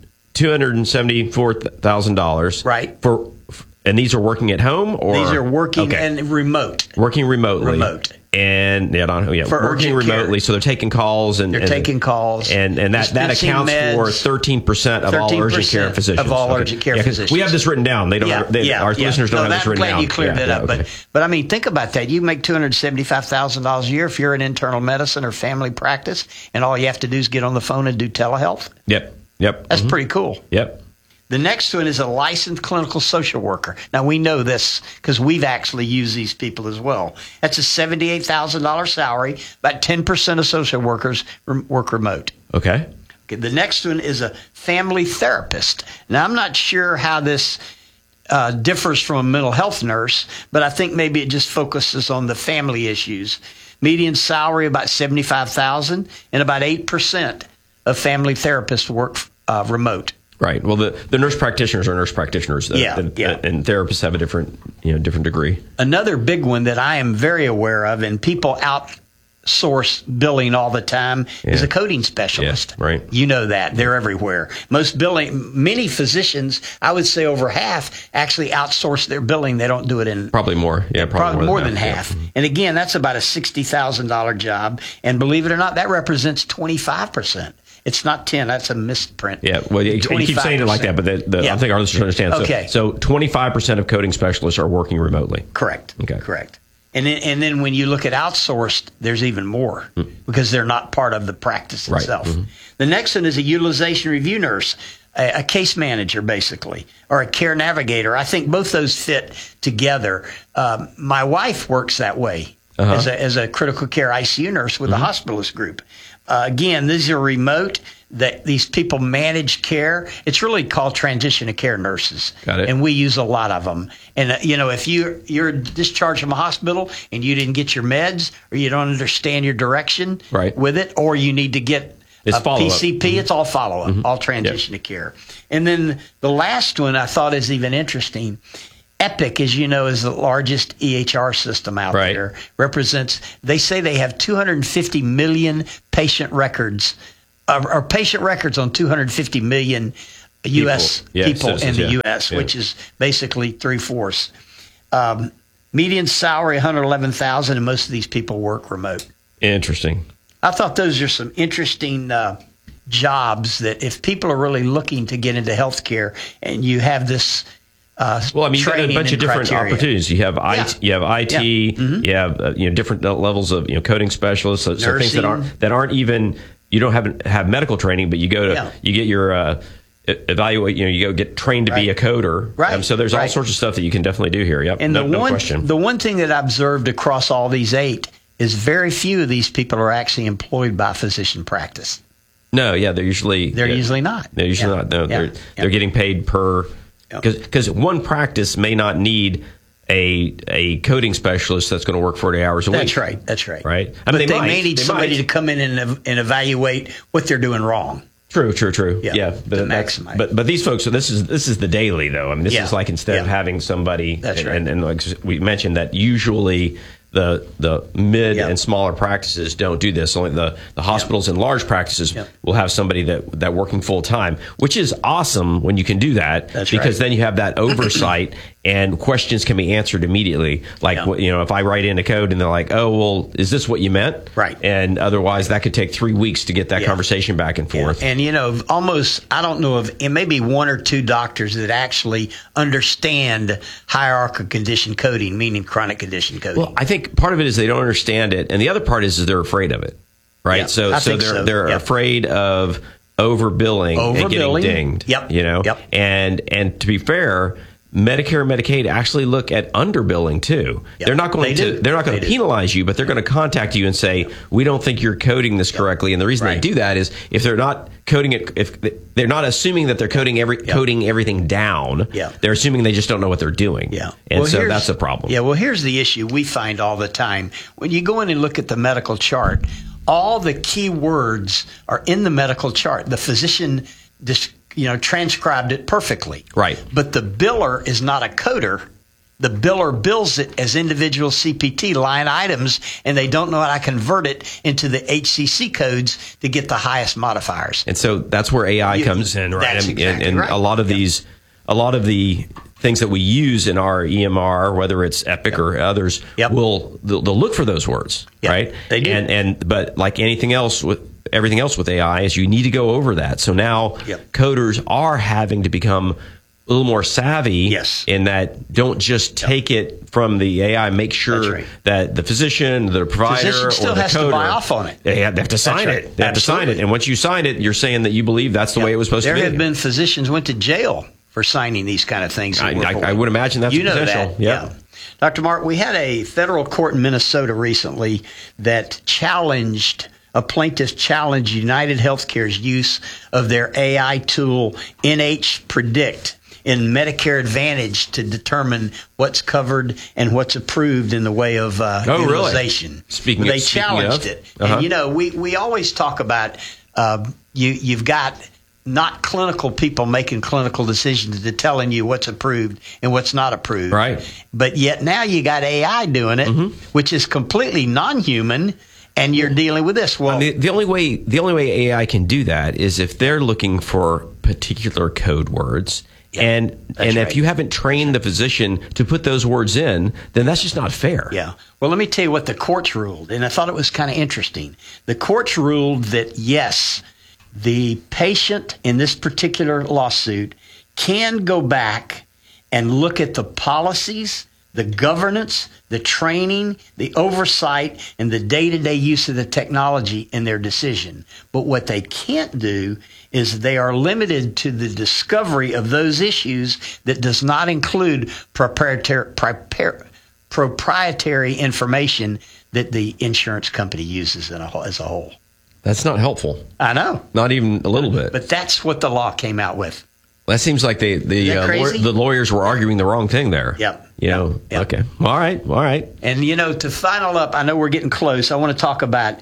$274,000. Right. And these are working at home, or these are working and remote. Working remotely. And for working remotely, so they're taking calls and taking calls, and that accounts for 13% of all urgent care physicians. Of all urgent care physicians. We have this written down. They don't. Our listeners don't have this written down. I'm glad you cleared that up. Okay. But I mean, think about that. You make $275,000 a year if you're in internal medicine or family practice, and all you have to do is get on the phone and do telehealth. Yep. That's pretty cool. Yep. The next one is a licensed clinical social worker. Now, we know this because we've actually used these people as well. That's a $78,000 salary. About 10% of social workers work remote. Okay. The next one is a family therapist. Now, I'm not sure how this differs from a mental health nurse, but I think maybe it just focuses on the family issues. Median salary about $75,000, and about 8% of family therapists work remote. Right. Well, the nurse practitioners are nurse practitioners, and therapists have a different degree. Another big one that I am very aware of, and people outsource billing all the time, is a coding specialist. Yeah, right. You know that. They're everywhere. Many physicians, I would say over half, actually outsource their billing. They don't do it in... Probably more. Yeah, probably more than half. Yeah. And again, that's about a $60,000 job. And believe it or not, that represents 25%. It's not 10. That's a misprint. Yeah, well, you keep saying it like that, but I think our listeners understand. Okay. So 25% of coding specialists are working remotely. Correct. Okay. Correct. And then when you look at outsourced, there's even more because they're not part of the practice itself. Right. The next one is a utilization review nurse, a case manager, basically, or a care navigator. I think both those fit together. My wife works that way as a critical care ICU nurse with the hospitalist group. Again, these are remote. that these people manage care. It's really called transition of care nurses. Got it. And we use a lot of them. And, if you're discharged from a hospital and you didn't get your meds or you don't understand your direction with it, or you need to get it's a PCP, it's all follow-up, all transition of care. And then the last one I thought is even interesting. Epic, as you know, is the largest EHR system out there. They say they have 250 million patient records, or patient records on 250 million U.S. people in the U.S., which is basically 3/4. Median salary, $111,000, and most of these people work remote. Interesting. I thought those are some interesting jobs that if people are really looking to get into healthcare, and you have this. Well, I mean, you've got a bunch of different opportunities. You have IT, you have different levels of things specialists, so things that aren't even you don't have medical training, but you go to you get your evaluate. You go get trained to be a coder. Right. So there's all sorts of stuff that you can definitely do here. Yep. And no question. The one thing that I observed across all these 8 is very few of these people are actually employed by physician practice. No, they're usually not. They're usually not. No, they're getting paid per. Because one practice may not need a coding specialist that's going to work 40 hours a week. That's right. Right? But they may need somebody to come in and evaluate what they're doing wrong. True. Yeah, to maximize. But these folks, so this is the daily though. I mean, this is like instead of having somebody. That's right. And like we mentioned that usually the mid and smaller practices don't do this. Only the hospitals and large practices will have somebody that working full time, which is awesome when you can do that. That's because then you have that oversight and questions can be answered immediately. Like if I write in a code and they're like, "Oh, well, is this what you meant?" Right. And otherwise, that could take 3 weeks to get that conversation back and forth. And almost I don't know of maybe 1 or 2 doctors that actually understand hierarchical condition coding, meaning chronic condition coding. Well, I think part of it is they don't understand it, and the other part is they're afraid of it, right? Yeah, so they're afraid of overbilling and getting dinged. Yep. And to be fair, Medicare and Medicaid actually look at underbilling too. Yep. They're not going to penalize you, but they're going to contact you and say, "We don't think you're coding this correctly." And the reason they do that is if they're not coding it, if they're not assuming that they're coding everything down, they're assuming they just don't know what they're doing. Yeah. And so that's a problem. Yeah. Well, here's the issue we find all the time when you go in and look at the medical chart. All the key words are in the medical chart. The physician transcribed it perfectly. Right. But the biller is not a coder. The biller bills it as individual CPT line items, and they don't know how to convert it into the HCC codes to get the highest modifiers. And so that's where AI comes in, right? That's exactly and right. a lot of the things that we use in our EMR, whether it's Epic or others, they'll look for those words, right? They do. But like anything else with everything else with AI is you need to go over that. So now coders are having to become a little more savvy in that don't just take it from the AI, make sure that the physician, the provider, or the coder still has to buy off on it. They have to sign it. They have to sign it. And once you sign it, you're saying that you believe that's the way it was supposed to be. There have been physicians went to jail for signing these kind of things. I would imagine that's potential. Yeah. Dr. Mark, we had a federal court in Minnesota recently that a plaintiff challenged United Healthcare's use of their AI tool NH Predict in Medicare Advantage to determine what's covered and what's approved in the way of utilization. Really? They challenged it. And, we always talk about you've got not clinical people making clinical decisions to telling you what's approved and what's not approved. Right. But yet now you got AI doing it, which is completely non-human, and you're dealing with this. Well, the only way AI can do that is if they're looking for particular code words. And if you haven't trained the physician to put those words in, then that's just not fair. Yeah. Well, let me tell you what the courts ruled, and I thought it was kind of interesting. The courts ruled that, yes, the patient in this particular lawsuit can go back and look at the policies, the governance, the training, the oversight, and the day-to-day use of the technology in their decision. But what they can't do is they are limited to the discovery of those issues that does not include proprietary information that the insurance company uses as a whole. That's not helpful. I know. Not even a little bit. But that's what the law came out with. That seems like the lawyers were arguing the wrong thing there. Yep. Yep. Okay. All right. And, to final up, I know we're getting close. I want to talk about,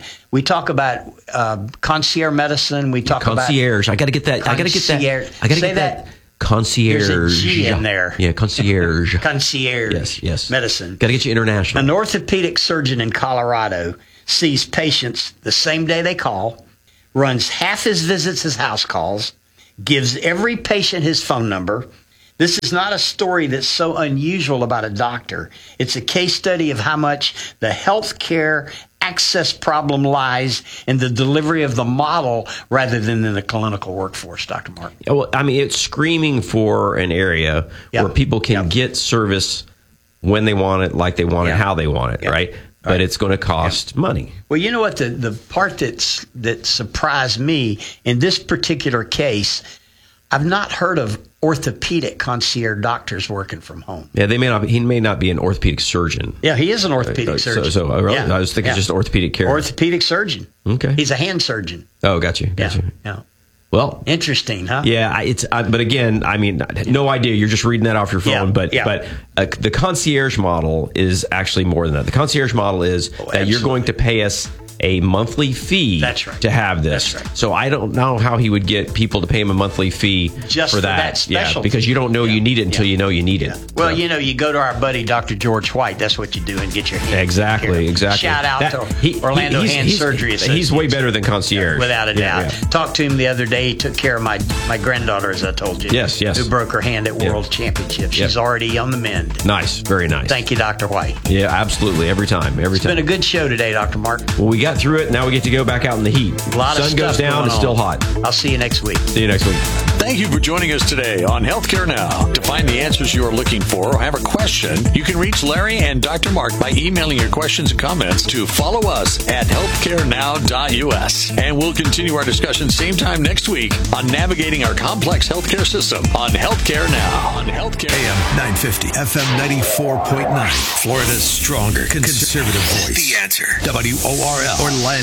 concierge medicine. We talk concierge. about. I got to get that. I got to get that. I got to get that. Concierge. There's a G in there. Yeah, concierge. Concierge. Yes. Medicine. Got to get you international. An orthopedic surgeon in Colorado sees patients the same day they call, runs half his visits as house calls, gives every patient his phone number. This is not a story that's so unusual about a doctor. It's a case study of how much the healthcare access problem lies in the delivery of the model rather than in the clinical workforce, Dr. Mark. Well, I mean, it's screaming for an area where people can get service when they want it, like they want it, how they want it, right? But it's going to cost money. Well, you know what? The part that surprised me in this particular case, I've not heard of orthopedic concierge doctors working from home. Yeah, he may not be an orthopedic surgeon. Yeah, he is an orthopedic surgeon. So really? Yeah. I was thinking just orthopedic care. Orthopedic surgeon. Okay. He's a hand surgeon. Oh, got you. Yeah. Well, interesting, huh? Yeah, but again, I mean, no idea. You're just reading that off your phone. But the concierge model is actually more than that. The concierge model is that you're going to pay us a monthly fee to have this. That's right. So I don't know how he would get people to pay him a monthly fee just for that. Yeah, because you don't know you need it until you know you need it. Well, you go to our buddy Dr. George White. That's what you do and get your hand. Exactly. Shout out to Orlando Hand Surgery Association. He's way better than concierge, without a doubt. Yeah. Talked to him the other day. He took care of my granddaughter, as I told you. Yes. Who broke her hand at World Championships. She's already on the mend. Nice, very nice. Thank you, Dr. White. Yeah, absolutely. Every time. It's been a good show today, Dr. Mark. Well, we got through it. Now we get to go back out in the heat. A lot of sun goes down, it's still hot. I'll see you next week. See you next week. Thank you for joining us today on Healthcare Now. To find the answers you are looking for or have a question, you can reach Larry and Dr. Mark by emailing your questions and comments to follow us at healthcarenow.us. And we'll continue our discussion same time next week on navigating our complex healthcare system on Healthcare Now. On Healthcare AM 950, FM 94.9. Florida's stronger conservative voice. The Answer. WORL. Orlando.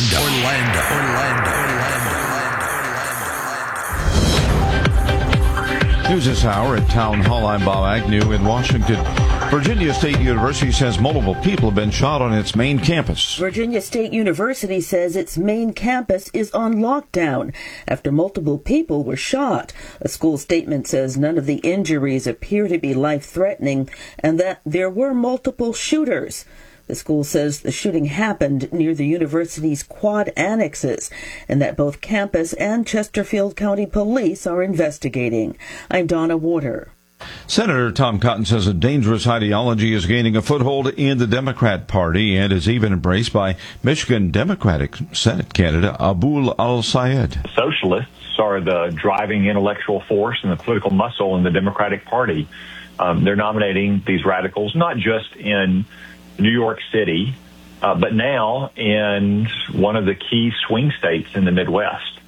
News this hour at Town Hall. I'm Bob Agnew in Washington. Virginia State University says multiple people have been shot on its main campus. Virginia State University says its main campus is on lockdown after multiple people were shot. A school statement says none of the injuries appear to be life-threatening and that there were multiple shooters. The school says the shooting happened near the university's quad annexes and that both campus and Chesterfield County Police are investigating. I'm Donna Warder. Senator Tom Cotton says a dangerous ideology is gaining a foothold in the Democrat Party and is even embraced by Michigan Democratic Senate candidate Abul Al-Sayed. Socialists are the driving intellectual force and the political muscle in the Democratic Party. They're nominating these radicals not just in New York City, but now in one of the key swing states in the Midwest.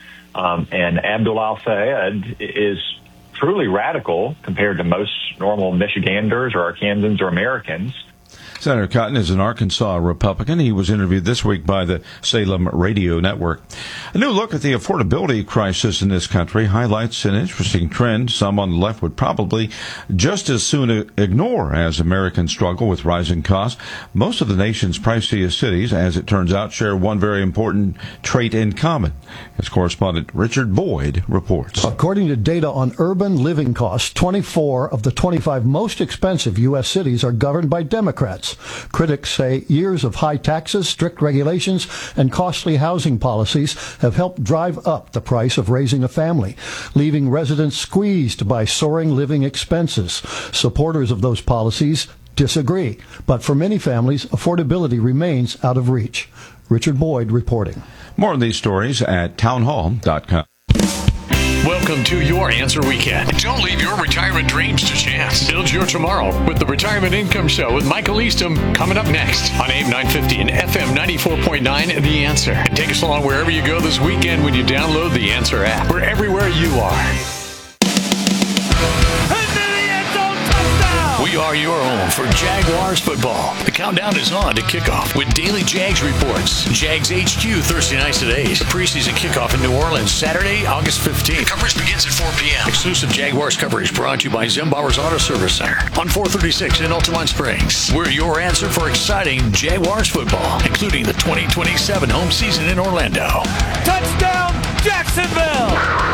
And Abdul Al-Sayed is truly radical compared to most normal Michiganders or Arkansans or Americans. Senator Cotton is an Arkansas Republican. He was interviewed this week by the Salem Radio Network. A new look at the affordability crisis in this country highlights an interesting trend some on the left would probably just as soon ignore as Americans struggle with rising costs. Most of the nation's priciest cities, as it turns out, share one very important trait in common. As correspondent Richard Boyd reports. According to data on urban living costs, 24 of the 25 most expensive U.S. cities are governed by Democrats. Critics say years of high taxes, strict regulations, and costly housing policies have helped drive up the price of raising a family, leaving residents squeezed by soaring living expenses. Supporters of those policies disagree, but for many families, affordability remains out of reach. Richard Boyd reporting. More on these stories at townhall.com. Welcome to Your Answer Weekend. Don't leave your retirement dreams to chance. Build your tomorrow with the Retirement Income Show with Michael Eastham coming up next on AM 950 and FM 94.9 The Answer. And take us along wherever you go this weekend when you download the Answer app. We're everywhere you are. We are your home for Jaguars football. The countdown is on to kickoff with daily Jags reports. Jags HQ Thursday nights at 8. The preseason kickoff in New Orleans Saturday, August 15th. Coverage begins at 4 p.m. Exclusive Jaguars coverage brought to you by Zembauer's Auto Service Center on 436 in Altamont Springs. We're your answer for exciting Jaguars football, including the 2027 home season in Orlando. Touchdown, Jacksonville!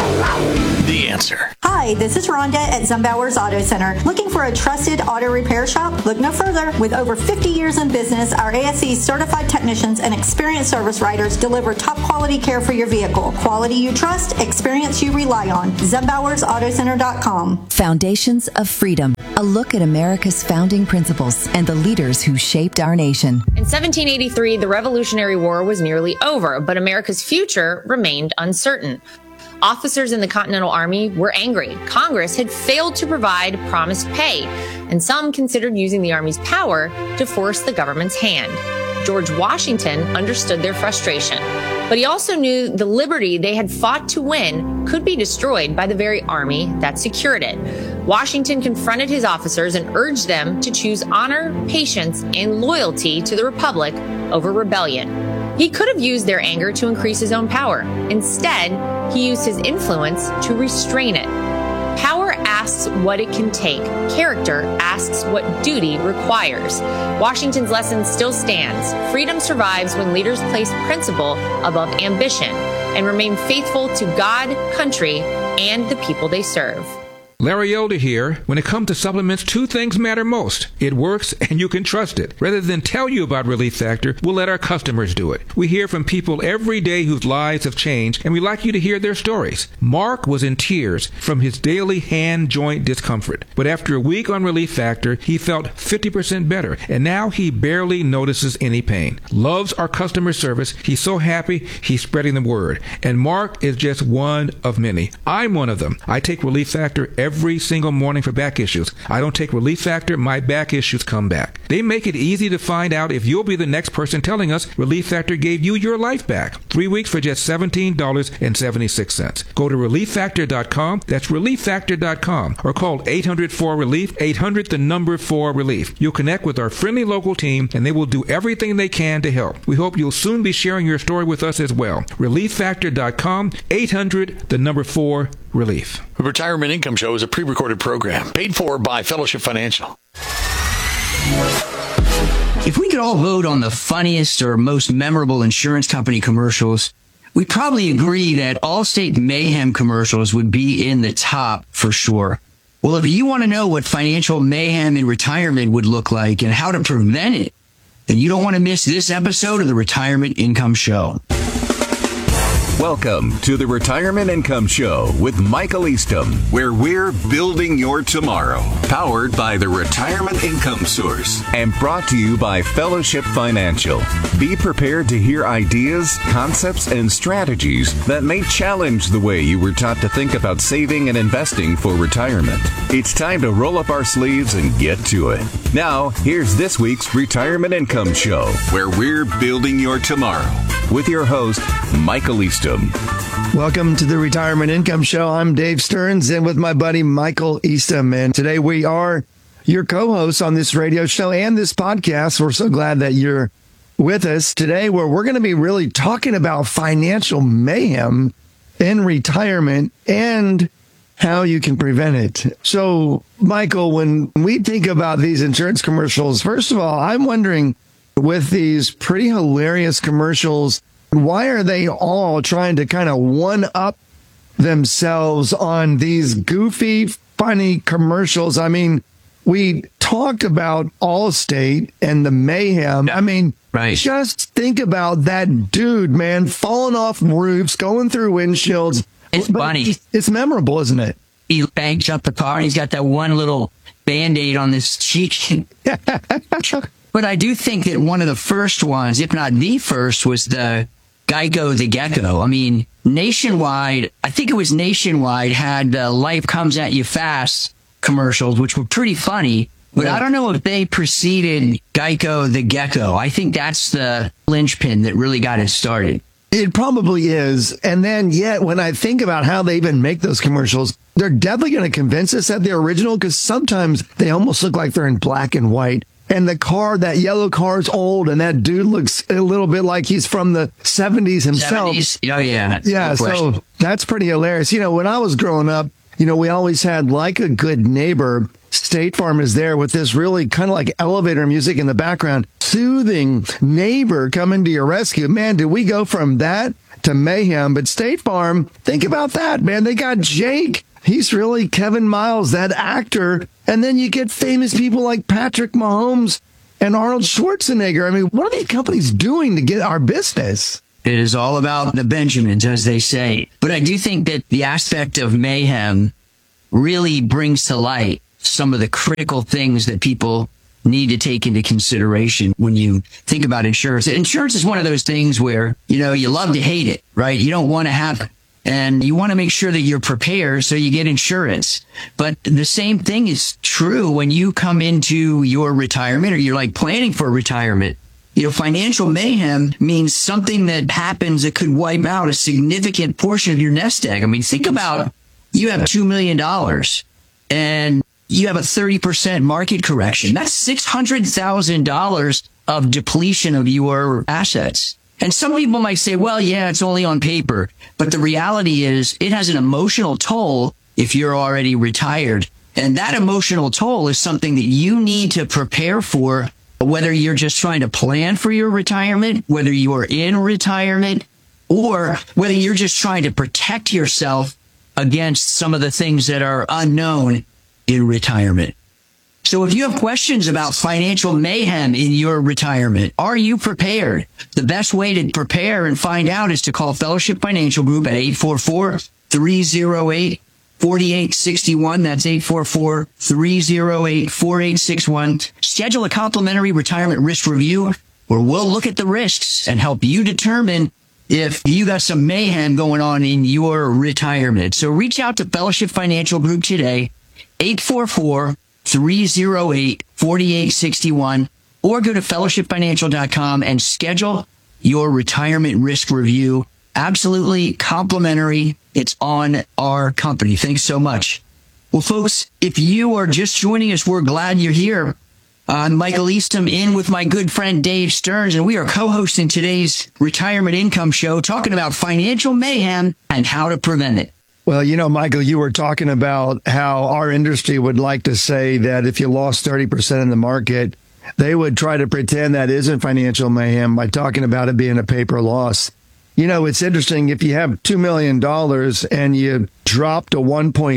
The Answer. Hi, this is Rhonda at Zembauer's Auto Center. Looking for a trusted auto repair shop? Look no further. With over 50 years in business, our ASE certified technicians and experienced service writers deliver top quality care for your vehicle. Quality you trust, experience you rely on. ZembauersAutoCenter.com. Foundations of Freedom. A look at America's founding principles and the leaders who shaped our nation. In 1783, the Revolutionary War was nearly over, but America's future remained uncertain. Officers in the Continental Army were angry. Congress had failed to provide promised pay, and some considered using the Army's power to force the government's hand. George Washington understood their frustration, but he also knew the liberty they had fought to win could be destroyed by the very army that secured it. Washington confronted his officers and urged them to choose honor, patience, and loyalty to the Republic over rebellion. He could have used their anger to increase his own power. Instead, he used his influence to restrain it. Power asks what it can take. Character asks what duty requires. Washington's lesson still stands. Freedom survives when leaders place principle above ambition and remain faithful to God, country, and the people they serve. Larry Elder here. When it comes to supplements, two things matter most. It works and you can trust it. Rather than tell you about Relief Factor, we'll let our customers do it. We hear from people every day whose lives have changed, and we like you to hear their stories. Mark was in tears from his daily hand joint discomfort. But after a week on Relief Factor, he felt 50% better, and now he barely notices any pain. Loves our customer service. He's so happy, he's spreading the word. And Mark is just one of many. I'm one of them. I take Relief Factor every single morning for back issues. I don't take Relief Factor, my back issues come back. They make it easy to find out if you'll be the next person telling us Relief Factor gave you your life back. 3 weeks for just $17.76. Go to ReliefFactor.com. That's ReliefFactor.com. Or call 800-4RELIEF, 800-4RELIEF. You'll connect with our friendly local team, and they will do everything they can to help. We hope you'll soon be sharing your story with us as well. ReliefFactor.com, 800-4RELIEF. The Retirement Income Show is a pre-recorded program paid for by Fellowship Financial. If we could all vote on the funniest or most memorable insurance company commercials, we'd probably agree that Allstate Mayhem commercials would be in the top for sure. Well, if you want to know what financial mayhem in retirement would look like and how to prevent it, then you don't want to miss this episode of the Retirement Income Show. Welcome to the Retirement Income Show with Michael Eastham, where we're building your tomorrow. Powered by the Retirement Income Source and brought to you by Fellowship Financial. Be prepared to hear ideas, concepts, and strategies that may challenge the way you were taught to think about saving and investing for retirement. It's time to roll up our sleeves and get to it. Now, here's this week's Retirement Income Show, where we're building your tomorrow. With your host, Michael Eastham. Welcome to the Retirement Income Show. I'm Dave Stearns and with my buddy Michael Eastham. And today we are your co-hosts on this radio show and this podcast. We're so glad that you're with us today, where we're going to be really talking about financial mayhem in retirement and how you can prevent it. So, Michael, when we think about these insurance commercials, first of all, I'm wondering, with these pretty hilarious commercials, why are they all trying to kind of one-up themselves on these goofy, funny commercials? I mean, we talk about Allstate and the mayhem. I mean, right. Just think about that dude, man, falling off roofs, going through windshields. It's funny. It's memorable, isn't it? He bangs up the car and he's got that one little Band-Aid on his cheek. But I do think that one of the first ones, if not the first, was the Geico the Gecko. I mean, Nationwide, I think it was Nationwide, had the Life Comes at You Fast commercials, which were pretty funny. But yeah. I don't know if they preceded Geico the Gecko. I think that's the linchpin that really got it started. It probably is. And then yet when I think about how they even make those commercials, they're definitely going to convince us that they're original because sometimes they almost look like they're in black and white. And the car, that yellow car is old, and that dude looks a little bit like he's from the 70s himself. 70s? Oh, yeah. Yeah, No question. so that's pretty hilarious. When I was growing up, we always had Like a Good Neighbor. State Farm is there with this really kind of like elevator music in the background, soothing neighbor coming to your rescue. Man, did we go from that to mayhem? But State Farm, think about that, man. They got Jake. He's really Kevin Miles, that actor. And then you get famous people like Patrick Mahomes and Arnold Schwarzenegger. I mean, what are these companies doing to get our business? It is all about the Benjamins, as they say. But I do think that the aspect of mayhem really brings to light some of the critical things that people need to take into consideration when you think about insurance. Insurance is one of those things where, you love to hate it, right? You don't want to have it. And you want to make sure that you're prepared so you get insurance. But the same thing is true when you come into your retirement or you're like planning for retirement. Financial mayhem means something that happens that could wipe out a significant portion of your nest egg. I mean, think about you have $2 million and you have a 30% market correction. That's $600,000 of depletion of your assets. And some people might say, well, yeah, it's only on paper. But the reality is it has an emotional toll if you're already retired. And that emotional toll is something that you need to prepare for, whether you're just trying to plan for your retirement, whether you are in retirement, or whether you're just trying to protect yourself against some of the things that are unknown in retirement. So if you have questions about financial mayhem in your retirement, are you prepared? The best way to prepare and find out is to call Fellowship Financial Group at 844-308-4861. That's 844-308-4861. Schedule a complimentary retirement risk review where we'll look at the risks and help you determine if you got some mayhem going on in your retirement. So reach out to Fellowship Financial Group today, 844-308-4861, or go to fellowshipfinancial.com and schedule your retirement risk review. Absolutely complimentary. It's on our company. Thanks so much. Well, folks, if you are just joining us, we're glad you're here. I'm Michael Eastham in with my good friend Dave Stearns, and we are co-hosting today's Retirement Income Show, talking about financial mayhem and how to prevent it. Well, Michael, you were talking about how our industry would like to say that if you lost 30% in the market, they would try to pretend that isn't financial mayhem by talking about it being a paper loss. It's interesting. If you have $2 million and you drop to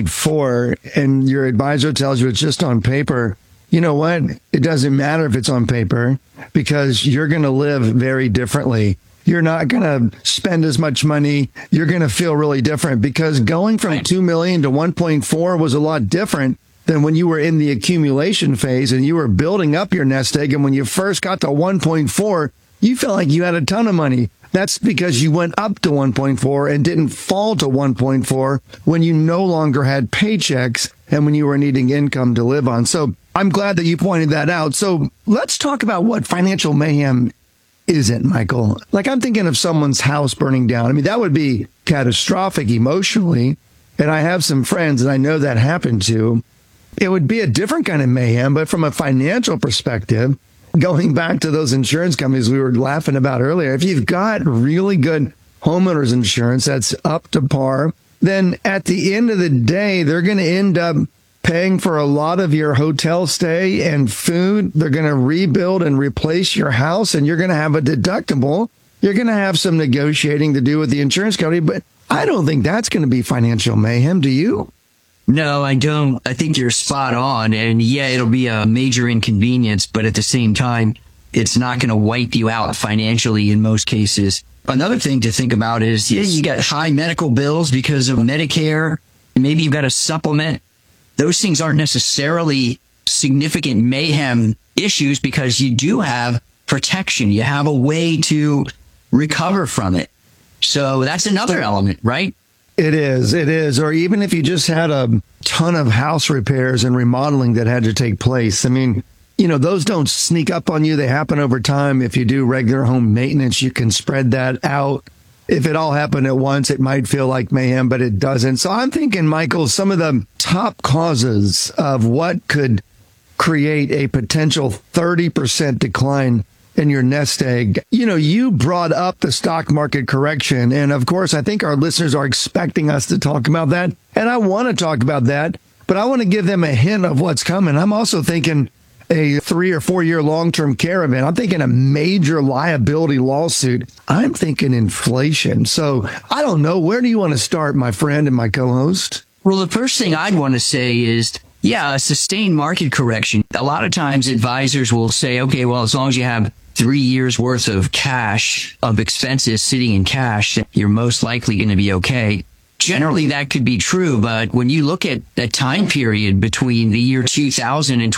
1.4 and your advisor tells you it's just on paper, you know what? It doesn't matter if it's on paper because you're going to live very differently. You're not going to spend as much money. You're going to feel really different because going from 2 million to 1.4 was a lot different than when you were in the accumulation phase and you were building up your nest egg. And when you first got to 1.4, you felt like you had a ton of money. That's because you went up to 1.4 and didn't fall to 1.4 when you no longer had paychecks and when you were needing income to live on. So I'm glad that you pointed that out. So let's talk about what financial mayhem isn't, Michael. Like, I'm thinking of someone's house burning down. I mean, that would be catastrophic emotionally. And I have some friends that I know that happened to. It would be a different kind of mayhem, but from a financial perspective, going back to those insurance companies we were laughing about earlier, if you've got really good homeowners insurance that's up to par, then at the end of the day, they're going to end up paying for a lot of your hotel stay and food. They're going to rebuild and replace your house, and you're going to have a deductible. You're going to have some negotiating to do with the insurance company, but I don't think that's going to be financial mayhem. Do you? No, I don't. I think you're spot on. And yeah, it'll be a major inconvenience, but at the same time, it's not going to wipe you out financially in most cases. Another thing to think about is, yeah, you got high medical bills because of Medicare. Maybe you've got a supplement. Those things aren't necessarily significant mayhem issues because you do have protection. You have a way to recover from it. So that's another element, right? It is. Or even if you just had a ton of house repairs and remodeling that had to take place. I mean, those don't sneak up on you. They happen over time. If you do regular home maintenance, you can spread that out if it all happened at once, it might feel like mayhem, but it doesn't. So I'm thinking, Michael, some of the top causes of what could create a potential 30% decline in your nest egg. You brought up the stock market correction. And of course, I think our listeners are expecting us to talk about that. And I want to talk about that, but I want to give them a hint of what's coming. I'm also thinking a 3 or 4 year long-term care event. I'm thinking a major liability lawsuit. I'm thinking inflation. So I don't know. Where do you want to start, my friend and my co-host? Well, the first thing I'd want to say is, a sustained market correction. A lot of times advisors will say, okay, well, as long as you have 3 years worth of cash, of expenses sitting in cash, you're most likely going to be okay. Generally, that could be true. But when you look at that time period between the year 2000 and